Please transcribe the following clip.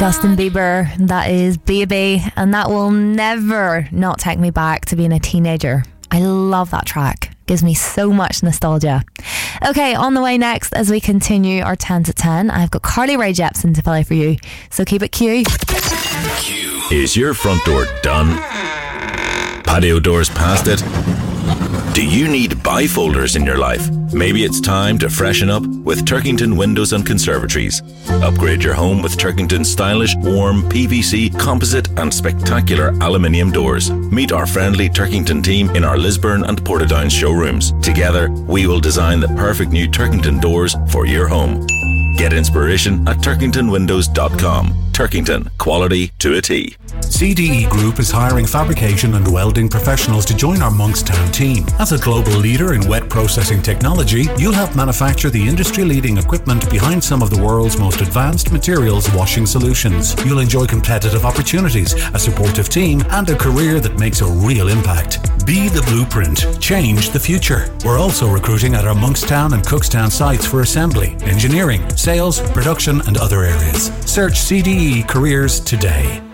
Justin Bieber, that is Baby, and that will never not take me back to being a teenager. I love that track. Gives me so much nostalgia. Okay, on the way next, as we continue our 10 to 10, I've got Carly Rae Jepsen to play for you. So keep it Q. Is your front door done? Patio doors past it? Do you need bifolders in your life? Maybe it's time to freshen up with Turkington Windows and Conservatories. Upgrade your home with Turkington's stylish, warm, PVC, composite and spectacular aluminium doors. Meet our friendly Turkington team in our Lisburn and Portadown showrooms. Together, we will design the perfect new Turkington doors for your home. Get inspiration at turkingtonwindows.com. Turkington, quality to a T. CDE Group is hiring fabrication and welding professionals to join our Monkstown team. As a global leader in wet processing technology, you'll help manufacture the industry-leading equipment behind some of the world's most advanced materials washing solutions. You'll enjoy competitive opportunities, a supportive team, and a career that makes a real impact. Be the blueprint. Change the future. We're also recruiting at our Monkstown and Cookstown sites for assembly, engineering, sales, production, and other areas. Search CDE Careers today.